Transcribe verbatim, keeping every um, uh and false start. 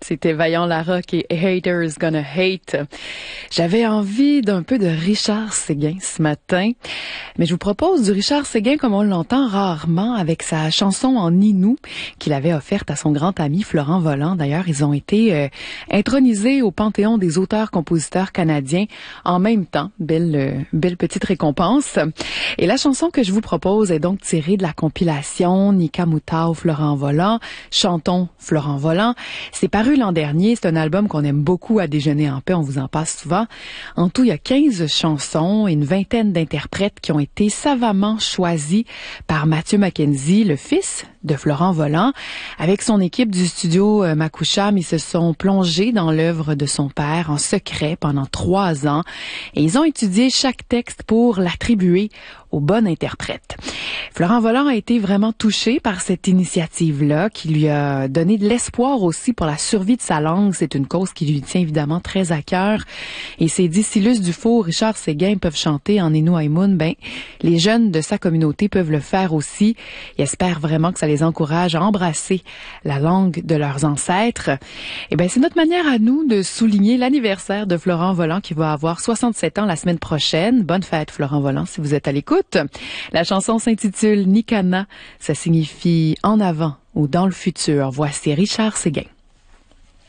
c'était Vaillant Larocque et Haters Gonna Hate. J'avais envie d'un peu de Richard Séguin ce matin, mais je vous propose du Richard Séguin comme on l'entend rarement avec sa chanson en Inou qu'il avait offerte à son grand ami Florent Volant. D'ailleurs, ils ont été euh, intronisés au Panthéon des auteurs-compositeurs canadiens en même temps. Belle, euh, belle petite récompense. Et la chanson que je vous propose est donc tirée de la compilation Nika Moutao Florent Volant, Chantons Florent Volant. C'est paru l'an dernier, c'est un album qu'on aime beaucoup à Déjeuner en paix, on vous en passe souvent. En tout, il y a quinze chansons et une vingtaine d'interprètes qui ont été savamment choisis par Mathieu Mackenzie, le fils de Florent Volant. Avec son équipe du studio euh, Makoucham, ils se sont plongés dans l'œuvre de son père en secret pendant trois ans et ils ont étudié chaque texte pour l'attribuer au bon interprète. Florent Volant a été vraiment touché par cette initiative-là qui lui a donné de l'espoir aussi pour la survie de sa langue. C'est une cause qui lui tient évidemment très à cœur. Et s'est dit, si Luce Dufault, Richard Séguin peuvent chanter en Innu Aïmoun, ben, les jeunes de sa communauté peuvent le faire aussi. Il espère vraiment que ça les encourage à embrasser la langue de leurs ancêtres. Et ben, c'est notre manière à nous de souligner l'anniversaire de Florent Volant qui va avoir soixante-sept ans la semaine prochaine. Bonne fête, Florent Volant, si vous êtes à l'écoute. La chanson s'intitule Nikana, ça signifie en avant ou dans le futur. Voici Richard Séguin.